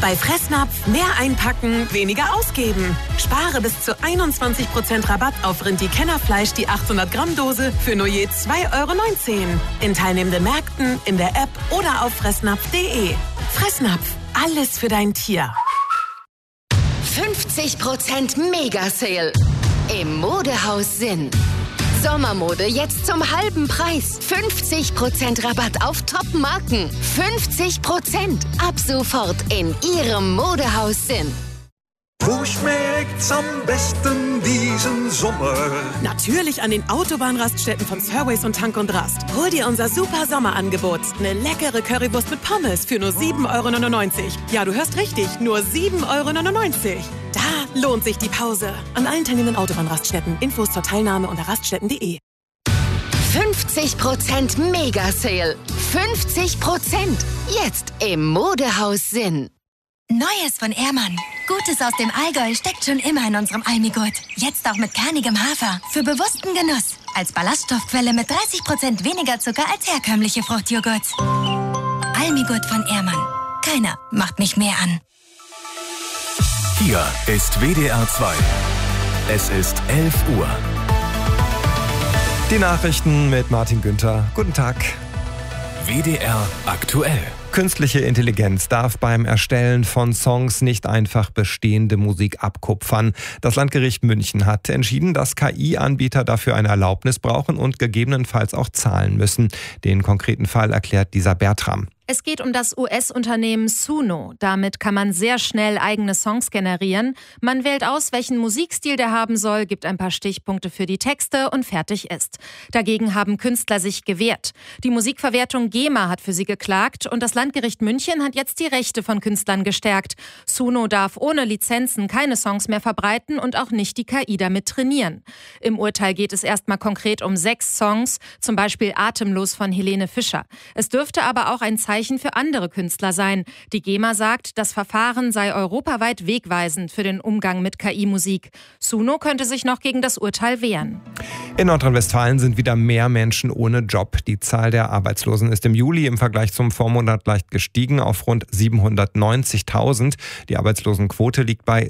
Bei Fressnapf mehr einpacken, weniger ausgeben. Spare bis zu 21% Rabatt auf Rind-die-Kennerfleisch, die 800-Gramm-Dose für nur je 2,19 €. In teilnehmenden Märkten, in der App oder auf fressnapf.de. Fressnapf, alles für dein Tier. 50% Mega-Sale im Modehaus Sinn. Sommermode jetzt zum halben Preis. 50% Rabatt auf Top-Marken. 50% ab sofort in Ihrem Modehaus Sinn. Wo schmeckt's am besten diesen Sommer? Natürlich an den Autobahnraststätten von Surways und Tank und Rast. Hol dir unser super Sommerangebot. Eine leckere Currywurst mit Pommes für nur 7,99 €. Ja, du hörst richtig, nur 7,99 €. Da lohnt sich die Pause. An allen teilnehmenden Autobahnraststätten. Infos zur Teilnahme unter raststätten.de. 50% Mega-Sale. 50% jetzt im Modehaus Sinn. Neues von Ehrmann. Gutes aus dem Allgäu steckt schon immer in unserem Almigurt. Jetzt auch mit kernigem Hafer. Für bewussten Genuss. Als Ballaststoffquelle mit 30% weniger Zucker als herkömmliche Fruchtjoghurts. Almigurt von Ehrmann. Keiner macht mich mehr an. Hier ist WDR 2. Es ist 11 Uhr. Die Nachrichten mit Martin Günther. Guten Tag. WDR aktuell. Künstliche Intelligenz darf beim Erstellen von Songs nicht einfach bestehende Musik abkupfern. Das Landgericht München hat entschieden, dass KI-Anbieter dafür eine Erlaubnis brauchen und gegebenenfalls auch zahlen müssen. Den konkreten Fall erklärt Lisa Bertram. Es geht um das US-Unternehmen Suno. Damit kann man sehr schnell eigene Songs generieren. Man wählt aus, welchen Musikstil der haben soll, gibt ein paar Stichpunkte für die Texte und fertig ist. Dagegen haben Künstler sich gewehrt. Die Musikverwertung GEMA hat für sie geklagt und das Landgericht München hat jetzt die Rechte von Künstlern gestärkt. Suno darf ohne Lizenzen keine Songs mehr verbreiten und auch nicht die KI damit trainieren. Im Urteil geht es erstmal konkret um 6 Songs, zum Beispiel Atemlos von Helene Fischer. Es dürfte aber auch ein Zeichen für andere Künstler sein. Die GEMA sagt, das Verfahren sei europaweit wegweisend für den Umgang mit KI-Musik. Suno könnte sich noch gegen das Urteil wehren. In Nordrhein-Westfalen sind wieder mehr Menschen ohne Job. Die Zahl der Arbeitslosen ist im Juli im Vergleich zum Vormonat leicht gestiegen auf rund 790.000. Die Arbeitslosenquote liegt bei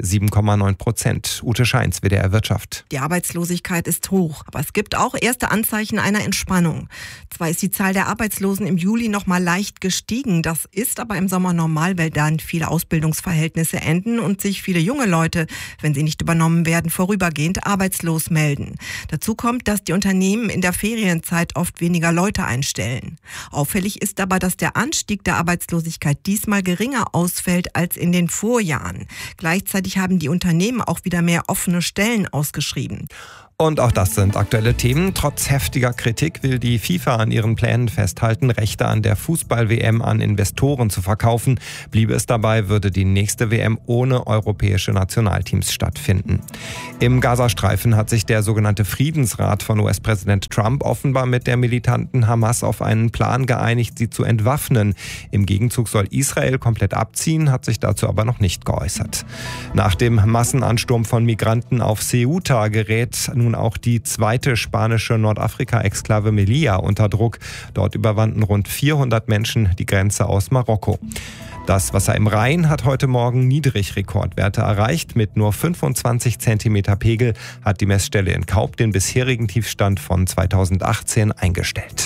7,9%. Ute Scheins, WDR Wirtschaft. Die Arbeitslosigkeit ist hoch, aber es gibt auch erste Anzeichen einer Entspannung. Zwar ist die Zahl der Arbeitslosen im Juli noch mal leicht gestiegen, das ist aber im Sommer normal, weil dann viele Ausbildungsverhältnisse enden und sich viele junge Leute, wenn sie nicht übernommen werden, vorübergehend arbeitslos melden. Dazu kommt, dass die Unternehmen in der Ferienzeit oft weniger Leute einstellen. Auffällig ist aber, dass der Anstieg der Arbeitslosigkeit diesmal geringer ausfällt als in den Vorjahren. Gleichzeitig haben die Unternehmen auch wieder mehr offene Stellen ausgeschrieben. Und auch das sind aktuelle Themen. Trotz heftiger Kritik will die FIFA an ihren Plänen festhalten, Rechte an der Fußball-WM an Investoren zu verkaufen. Bliebe es dabei, würde die nächste WM ohne europäische Nationalteams stattfinden. Im Gazastreifen hat sich der sogenannte Friedensrat von US-Präsident Trump offenbar mit der militanten Hamas auf einen Plan geeinigt, sie zu entwaffnen. Im Gegenzug soll Israel komplett abziehen, hat sich dazu aber noch nicht geäußert. Nach dem Massenansturm von Migranten auf Ceuta gerät nun auch die zweite spanische Nordafrika-Exklave Melilla unter Druck. Dort überwanden rund 400 Menschen die Grenze aus Marokko. Das Wasser im Rhein hat heute Morgen Niedrigrekordwerte erreicht. Mit nur 25 cm Pegel hat die Messstelle in Kaub den bisherigen Tiefstand von 2018 eingestellt.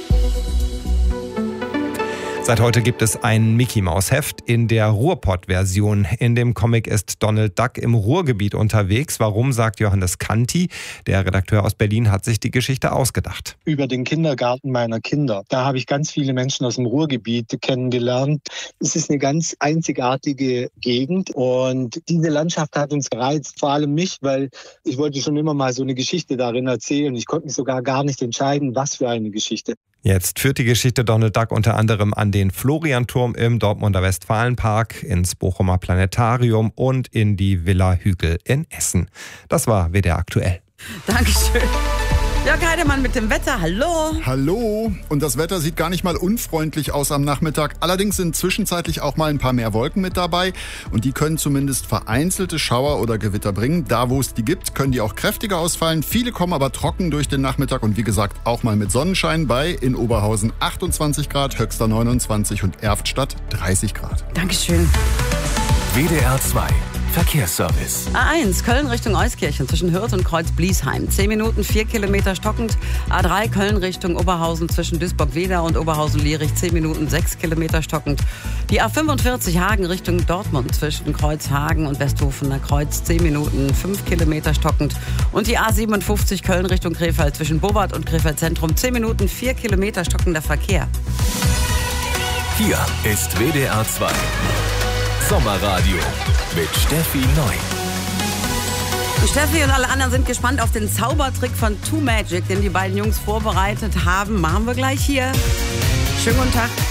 Seit heute gibt es ein Mickey-Maus-Heft in der Ruhrpott-Version. In dem Comic ist Donald Duck im Ruhrgebiet unterwegs. Warum, sagt Johannes Kanti. Der Redakteur aus Berlin hat sich die Geschichte ausgedacht. Über den Kindergarten meiner Kinder. Da habe ich ganz viele Menschen aus dem Ruhrgebiet kennengelernt. Es ist eine ganz einzigartige Gegend und diese Landschaft hat uns gereizt, vor allem mich, weil ich wollte schon immer mal so eine Geschichte darin erzählen. Ich konnte mich sogar gar nicht entscheiden, was für eine Geschichte. Jetzt führt die Geschichte Donald Duck unter anderem an den Florianturm im Dortmunder Westfalenpark, ins Bochumer Planetarium und in die Villa Hügel in Essen. Das war WDR aktuell. Dankeschön. Jörg Heidemann mit dem Wetter. Hallo. Hallo. Und das Wetter sieht gar nicht mal unfreundlich aus am Nachmittag. Allerdings sind zwischenzeitlich auch mal ein paar mehr Wolken mit dabei. Und die können zumindest vereinzelte Schauer oder Gewitter bringen. Da, wo es die gibt, können die auch kräftiger ausfallen. Viele kommen aber trocken durch den Nachmittag. Und wie gesagt, auch mal mit Sonnenschein bei in Oberhausen 28 Grad, Höxter 29 und Erftstadt 30 Grad. Dankeschön. WDR 2 Verkehrsservice. A1 Köln Richtung Euskirchen zwischen Hürth und Kreuz-Bliesheim. 10 Minuten, 4 Kilometer stockend. A3 Köln Richtung Oberhausen zwischen Duisburg-Wedau und Oberhausen-Lierich. 10 Minuten, 6 Kilometer stockend. Die A45 Hagen Richtung Dortmund zwischen Kreuzhagen und Westhofener Kreuz. 10 Minuten, 5 Kilometer stockend. Und die A57 Köln Richtung Krefeld zwischen Bobart und Krefeld Zentrum. 10 Minuten, 4 Kilometer stockender Verkehr. Hier ist WDR 2 Sommerradio mit Steffi Neu. Steffi und alle anderen sind gespannt auf den Zaubertrick von Too Magic, den die beiden Jungs vorbereitet haben. Machen wir gleich hier. Schönen guten Tag.